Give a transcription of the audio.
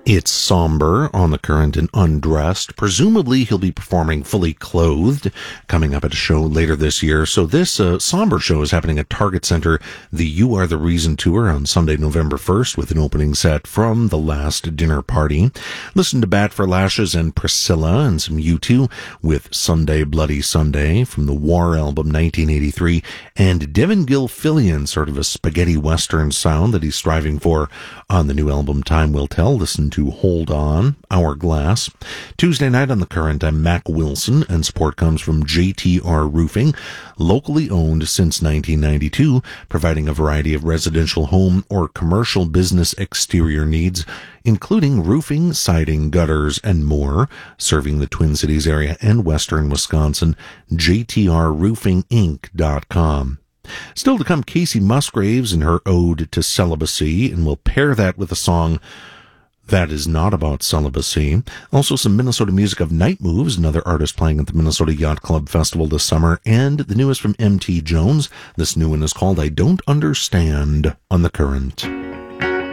It's somber on the current and undressed. Presumably, he'll be performing fully clothed coming up at a show later this year. So this somber show is happening at Target Center, the You Are the Reason Tour on Sunday, November 1st, with an opening set from The Last Dinner Party. Listen to Bat for Lashes and Priscilla and some U2 with Sunday Bloody Sunday from the War album 1983, and Devin Gilfillian, sort of a spaghetti western sound that he's striving for on the new album Time Will Tell. Listen to Hold On, Hourglass. Tuesday night on the current, I'm Mac Wilson, and support comes from JTR Roofing, locally owned since 1992, providing a variety of residential home or commercial business exterior needs, including roofing, siding, gutters, and more, serving the Twin Cities area and western Wisconsin. JTRRoofingInc.com. Still to come, Casey Musgraves and her ode to celibacy, and we'll pair that with a song that is not about celibacy. Also some Minnesota music of Night Moves, another artist playing at the Minnesota Yacht Club Festival this summer, and the newest from M.T. Jones. This new one is called I Don't Understand on the Current.